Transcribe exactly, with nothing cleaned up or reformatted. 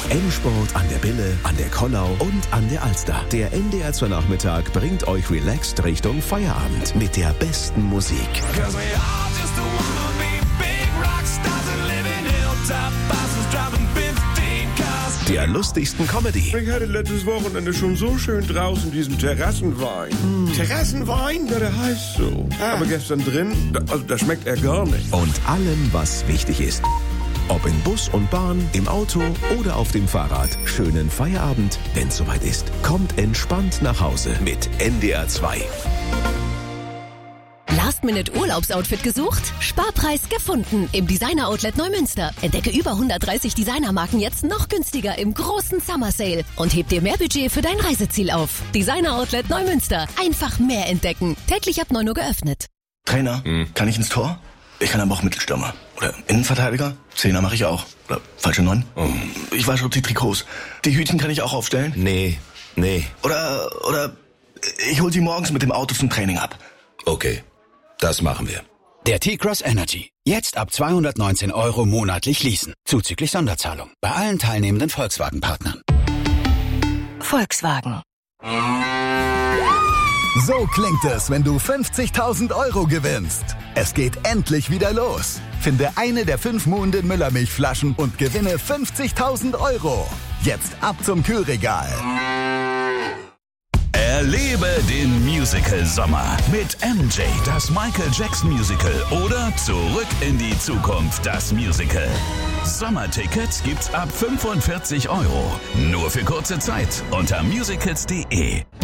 Endspurt an der Bille, an der Kollau und an der Alster. Der N D R zwei Nachmittag bringt euch relaxed Richtung Feierabend mit der besten Musik. Der lustigsten Comedy. Ich hatte letztes Wochenende schon so schön draußen diesen Terrassenwein. Mm. Terrassenwein? Ja, der heißt so. Ah. Aber gestern drin, da, also da schmeckt er gar nicht. Und allem, was wichtig ist. Ob in Bus und Bahn, im Auto oder auf dem Fahrrad. Schönen Feierabend, wenn's soweit ist. Kommt entspannt nach Hause mit N D R zwei. Last-Minute-Urlaubsoutfit gesucht? Sparpreis gefunden im Designer-Outlet Neumünster. Entdecke über hundertdreißig Designermarken jetzt noch günstiger im großen Summer Sale und heb dir mehr Budget für dein Reiseziel auf. Designer-Outlet Neumünster. Einfach mehr entdecken. Täglich ab neun Uhr geöffnet. Trainer, hm. kann ich ins Tor? Ich kann aber auch Mittelstürmer. Oder Innenverteidiger? Zehner mache ich auch. Oder falsche Neun? Oh. Ich wasche auch die Trikots. Die Hütchen kann ich auch aufstellen? Nee, nee. Oder, oder ich hol sie morgens mit dem Auto zum Training ab. Okay. Das machen wir. Der T-Cross Energy. Jetzt ab zweihundertneunzehn Euro monatlich leasen. Zuzüglich Sonderzahlung. Bei allen teilnehmenden Volkswagen-Partnern. Volkswagen. So klingt es, wenn du fünfzigtausend Euro gewinnst. Es geht endlich wieder los. Finde eine der fünf Muhnden Müllermilchflaschen und gewinne fünfzigtausend Euro. Jetzt ab zum Kühlregal. Erlebe den Musical-Sommer mit M J, das Michael Jackson Musical oder Zurück in die Zukunft, das Musical. Sommertickets gibt's ab fünfundvierzig Euro. Nur für kurze Zeit unter musicals punkt de.